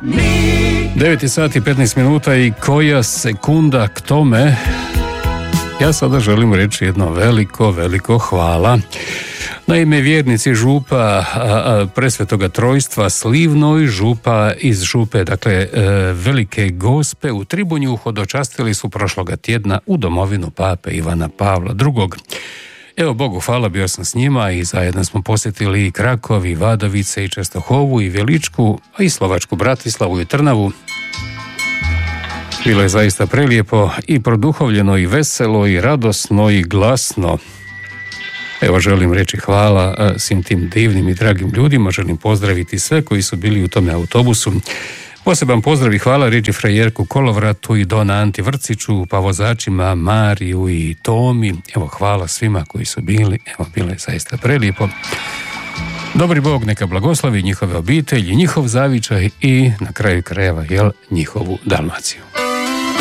9 sati 15 minuta i koja sekunda k tome. Ja sada želim reći jedno veliko hvala. Naime, vjernici župa Presvetoga Trojstva Slivnoj, župa iz župe, dakle Velike Gospe u Tribunju hodočastili su prošloga tjedna u domovinu pape Ivana Pavla II. Evo Bogu hvala, bio sam s njima i zajedno smo posjetili i Krakov, i Vadovice, i Čestohovu, i Veličku, a i Slovačku Bratislavu i Trnavu. Bilo je zaista prelijepo i produhovljeno i veselo i radosno i glasno. Evo želim reći hvala svim tim divnim i dragim ljudima, želim pozdraviti sve koji su bili u tome autobusu. Poseban pozdrav i hvala Ređi Frajerku Kolovratu i Dona Anti Vrciću, pa vozačima Mariju i Tomi. Evo hvala svima koji su bili, evo bilo je zaista prelijepo. Dobri Bog neka blagoslovi njihove obitelji, njihov zavičaj i na kraju krajeva, njihovu Dalmaciju.